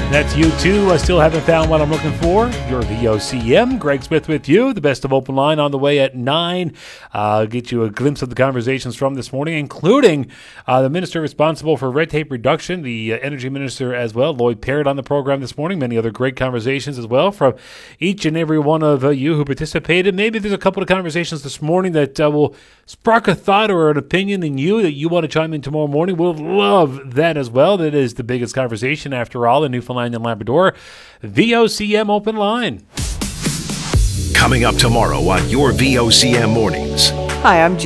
That's you too. I still haven't found what I'm looking for. Your VOCM. Greg Smith with you. The best of Open Line on the way at 9. Get you a glimpse of the conversations from this morning, including the minister responsible for red tape reduction, the energy minister as well, Lloyd Parrott, on the program this morning. Many other great conversations as well from each and every one of you who participated. Maybe there's a couple of conversations this morning that will spark a thought or an opinion in you that you want to chime in tomorrow morning. We'll love that as well. That is the biggest conversation, after all, in Newfoundland and Labrador. VOCM Open Line. Coming up tomorrow on your VOCM Mornings. Hi, I'm